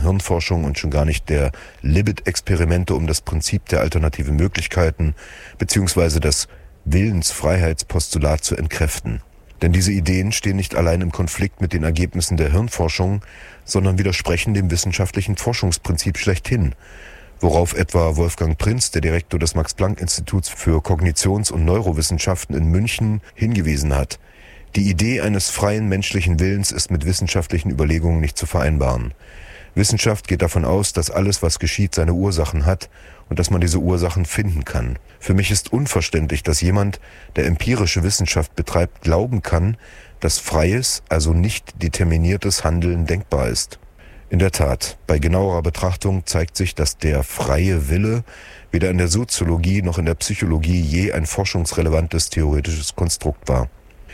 Hirnforschung und schon gar nicht der Libet-Experimente um das Prinzip der alternativen Möglichkeiten bzw. das Willensfreiheitspostulat zu entkräften. Denn diese Ideen stehen nicht allein im Konflikt mit den Ergebnissen der Hirnforschung, sondern widersprechen dem wissenschaftlichen Forschungsprinzip schlechthin, worauf etwa Wolfgang Prinz, der Direktor des Max-Planck-Instituts für Kognitions- und Neurowissenschaften in München, hingewiesen hat. Die Idee eines freien menschlichen Willens ist mit wissenschaftlichen Überlegungen nicht zu vereinbaren. Wissenschaft geht davon aus, dass alles, was geschieht, seine Ursachen hat und dass man diese Ursachen finden kann. Für mich ist unverständlich, dass jemand, der empirische Wissenschaft betreibt, glauben kann, dass freies, also nicht determiniertes Handeln denkbar ist. In der Tat, bei genauerer Betrachtung zeigt sich, dass der freie Wille weder in der Soziologie noch in der Psychologie je ein forschungsrelevantes theoretisches Konstrukt war.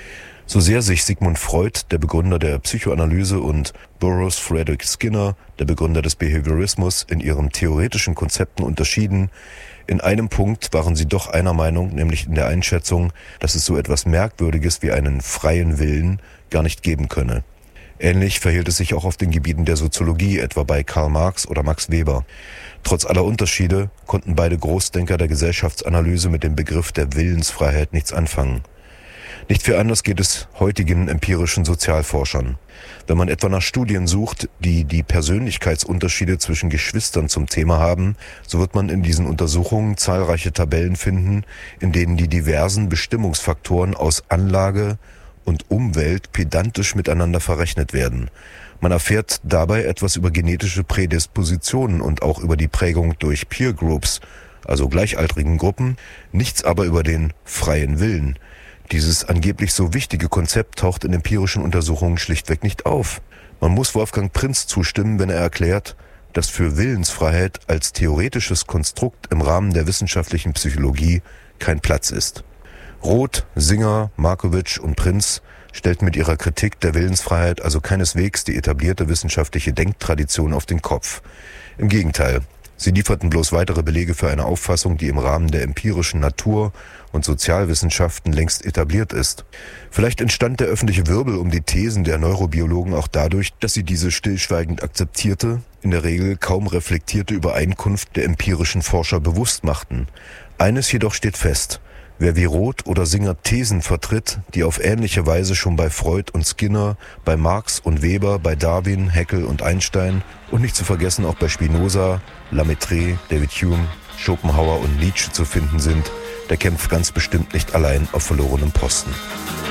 So sehr sich Sigmund Freud, der Begründer der Psychoanalyse, und Burroughs Frederick Skinner, der Begründer des Behaviorismus, in ihren theoretischen Konzepten unterschieden, in einem Punkt waren sie doch einer Meinung, nämlich in der Einschätzung, dass es so etwas Merkwürdiges wie einen freien Willen gar nicht geben könne. Ähnlich verhielt es sich auch auf den Gebieten der Soziologie, etwa bei Karl Marx oder Max Weber. Trotz aller Unterschiede konnten beide Großdenker der Gesellschaftsanalyse mit dem Begriff der Willensfreiheit nichts anfangen. Nicht viel anders geht es heutigen empirischen Sozialforschern. Wenn man etwa nach Studien sucht, die die Persönlichkeitsunterschiede zwischen Geschwistern zum Thema haben, so wird man in diesen Untersuchungen zahlreiche Tabellen finden, in denen die diversen Bestimmungsfaktoren aus Anlage und Umwelt pedantisch miteinander verrechnet werden. Man erfährt dabei etwas über genetische Prädispositionen und auch über die Prägung durch Peer Groups, also gleichaltrigen Gruppen, nichts aber über den freien Willen. Dieses angeblich so wichtige Konzept taucht in empirischen Untersuchungen schlichtweg nicht auf. Man muss Wolfgang Prinz zustimmen, wenn er erklärt, dass für Willensfreiheit als theoretisches Konstrukt im Rahmen der wissenschaftlichen Psychologie kein Platz ist. Roth, Singer, Markowitsch und Prinz stellten mit ihrer Kritik der Willensfreiheit also keineswegs die etablierte wissenschaftliche Denktradition auf den Kopf. Im Gegenteil, sie lieferten bloß weitere Belege für eine Auffassung, die im Rahmen der empirischen Natur- und Sozialwissenschaften längst etabliert ist. Vielleicht entstand der öffentliche Wirbel um die Thesen der Neurobiologen auch dadurch, dass sie diese stillschweigend akzeptierte, in der Regel kaum reflektierte Übereinkunft der empirischen Forscher bewusst machten. Eines jedoch steht fest: Wer wie Roth oder Singer Thesen vertritt, die auf ähnliche Weise schon bei Freud und Skinner, bei Marx und Weber, bei Darwin, Haeckel und Einstein und nicht zu vergessen auch bei Spinoza, Lamaitre, David Hume, Schopenhauer und Nietzsche zu finden sind, der kämpft ganz bestimmt nicht allein auf verlorenem Posten.